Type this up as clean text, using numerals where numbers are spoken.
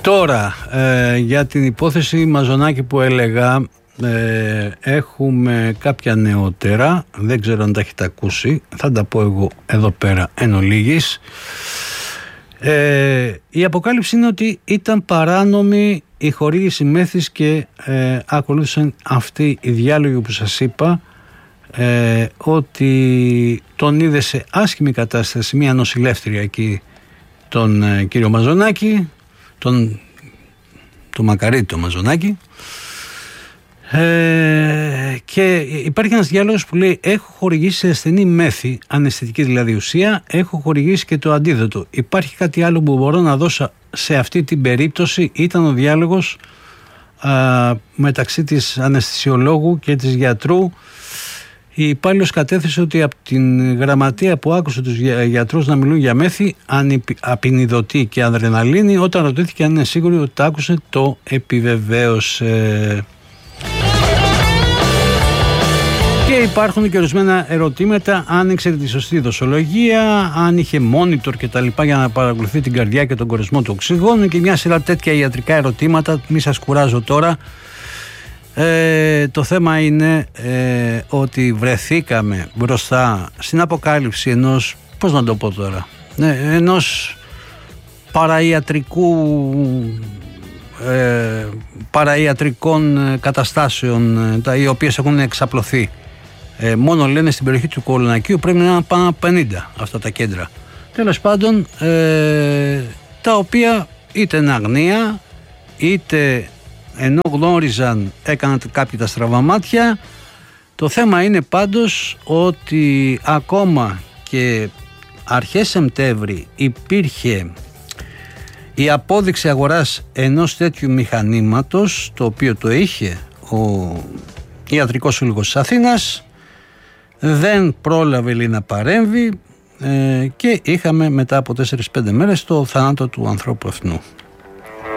Τώρα, για την υπόθεση Μαζονάκη που έλεγα, έχουμε κάποια νεότερα, δεν ξέρω αν τα έχετε ακούσει, θα τα πω εγώ εδώ πέρα εν ολίγης. Η αποκάλυψη είναι ότι ήταν παράνομη η χορήγηση μέθης και ακολούθησαν αυτοί οι διάλογοι που σας είπα, ότι τον είδε σε άσχημη κατάσταση μια νοσηλεύτρια εκεί, τον κύριο Μαζονάκη, τον Μακαρίτη Μαζονάκη, και υπάρχει ένας διάλογος που λέει: έχω χορηγήσει σε ασθενή μέθη, αναισθητική δηλαδή ουσία, έχω χορηγήσει και το αντίδοτο. Υπάρχει κάτι άλλο που μπορώ να δώσω σε αυτή την περίπτωση? Ήταν ο διάλογος μεταξύ της αναισθησιολόγου και της γιατρού. Η υπάλληλος κατέθεσε ότι από την γραμματεία που άκουσε τους γιατρούς να μιλούν για μέθη, απεινιδωτή και αδρεναλίνη, όταν ρωτήθηκε αν είναι σίγουρη ότι τα άκουσε, το επιβεβαίωσε. Και υπάρχουν και ορισμένα ερωτήματα: αν ήξερε τη σωστή δοσολογία, αν είχε monitor και τα λοιπά για να παρακολουθεί την καρδιά και τον κορεσμό του οξυγόνου και μια σειρά τέτοια ιατρικά ερωτήματα. Μη σας κουράζω τώρα. Το θέμα είναι ότι βρεθήκαμε μπροστά στην αποκάλυψη ενός, πώς να το πω τώρα, ενός παραϊατρικών καταστάσεων, οι οποίες έχουν εξαπλωθεί. Μόνο λένε στην περιοχή του Κολονακίου πρέπει να είναι πάνω από 50 αυτά τα κέντρα. Τέλος πάντων, τα οποία είτε είναι αγνία, είτε ενώ γνώριζαν έκαναν κάποιοι τα στραβά μάτια. Το θέμα είναι πάντως ότι ακόμα και αρχές Σεπτέμβρη υπήρχε η απόδειξη αγοράς ενός τέτοιου μηχανήματος, το οποίο το είχε ο Ιατρικός Σύλλογος της Αθήνας. Δεν πρόλαβε να παρέμβει και είχαμε μετά από 4-5 μέρες το θάνατο του ανθρώπου αυτού.